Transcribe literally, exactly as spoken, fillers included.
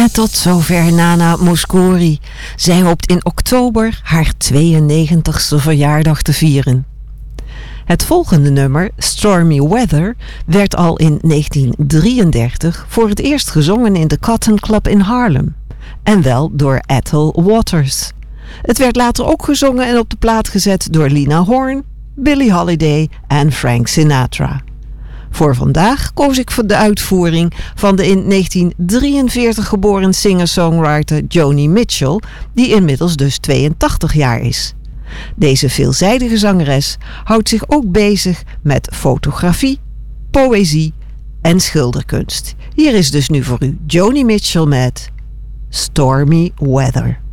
En tot zover Nana Mouskouri. Zij hoopt in oktober haar tweeënnegentigste verjaardag te vieren. Het volgende nummer, Stormy Weather, werd al in negentien drieëndertig voor het eerst gezongen in de Cotton Club in Harlem. En wel door Ethel Waters. Het werd later ook gezongen en op de plaat gezet door Lena Horne, Billie Holiday en Frank Sinatra. Voor vandaag koos ik voor de uitvoering van de in negentien drieënveertig geboren singer-songwriter Joni Mitchell, die inmiddels dus tweeëntachtig jaar is. Deze veelzijdige zangeres houdt zich ook bezig met fotografie, poëzie en schilderkunst. Hier is dus nu voor u Joni Mitchell met Stormy Weather.